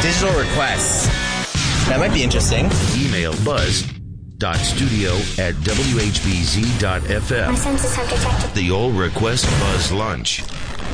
Digital requests. That might be interesting. Email buzz.studio@whbz.fm. My senses have detected The Old Request Buzz Lunch.